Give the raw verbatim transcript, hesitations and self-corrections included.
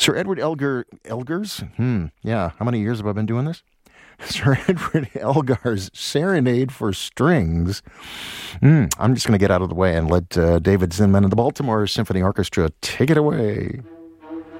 Sir Edward Elgar, Elgar's? Hmm, yeah. How many years have I been doing this? Sir Edward Elgar's Serenade for Strings. Mm, I'm just going to get out of the way and let uh, David Zinman and the Baltimore Symphony Orchestra take it away.